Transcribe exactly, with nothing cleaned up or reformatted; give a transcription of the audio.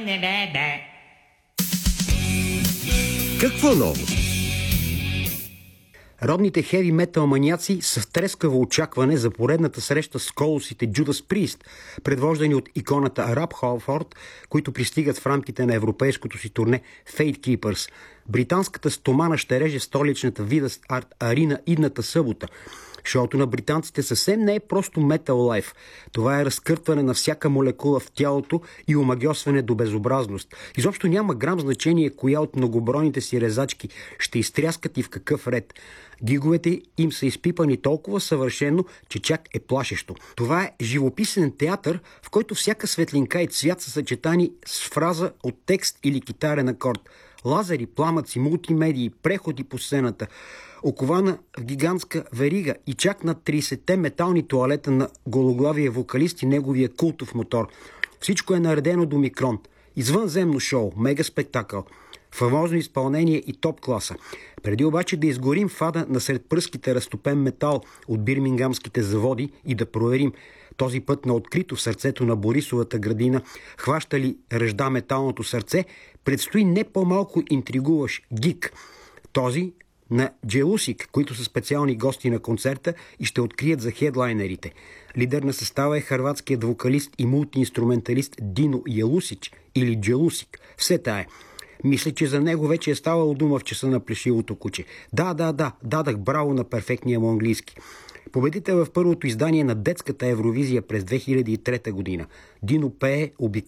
Какво ново? Родните хеви метал маняци са в трескаво очакване за поредната среща с колосите Judas Priest, предвождани от иконата Раб Халфорд, които пристигат в рамките на европейското си турне Fate Keepers. Британската стомана ще реже столичната Видас Арт Арина идната събота. Шоуто на британците съвсем не е просто метал лайф. Това е разкъртване на всяка молекула в тялото и омагьосване до безобразност. Изобщо няма грам значение коя от многобройните си резачки ще изтряскат и в какъв ред. Гиговете им са изпипани толкова съвършено, че чак е плашещо. Това е живописен театър, в който всяка светлинка и цвят са съчетани с фраза от текст или китарен акорд. Лазери, пламъци, мултимедии, преходи по сцената, окована в гигантска верига и чак над трийсетте метални тоалета на гологлавия вокалист и неговия култов мотор. Всичко е наредено до микрон. Извънземно шоу, мега спектакъл, фамозно изпълнение и топ класа. Преди обаче да изгорим фада насред пръските разтопен метал от бирмингамските заводи и да проверим този път на открито в сърцето на Борисовата градина, хваща ли ръжда металното сърце, предстои не по-малко интригуващ гик. Този на Джелусик, които са специални гости на концерта и ще открият за хедлайнерите. Лидер на състава е хърватският вокалист и мултиинструменталист Дино Ялусич или Джелусик. Все тая. Мисля, че за него вече е ставало дума в часа на плешивото куче. Да, да, да, дадах браво на перфектния му английски. Победител в първото издание на детската Евровизия през две хиляди и трета година. Дино пее, обикаля